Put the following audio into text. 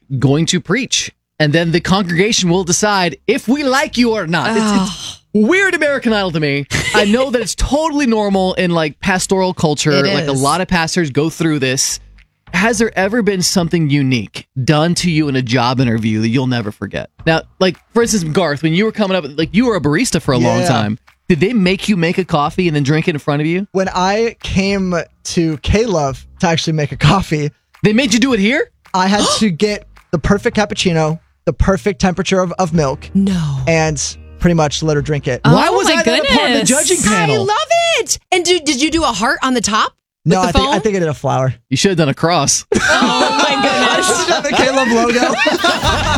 going to preach. And then the congregation will decide if we like you or not. It's weird American Idol to me. I know that it's totally normal in like pastoral culture. Like a lot of pastors go through this. Has there ever been something unique done to you in a job interview that you'll never forget? Now, like, for instance, Garth, when you were coming up, like, you were a barista for a long time. Did they make you make a coffee and then drink it in front of you? When I came to K-Love to actually make a coffee... They made you do it here? I had to get the perfect cappuccino, the perfect temperature of milk. No. And pretty much let her drink it. Why was I not a part of the judging panel? I love it. And did you do a heart on the top? No, I think I did a flower. You should have done a cross. Oh my goodness. I should have done the K-Love logo.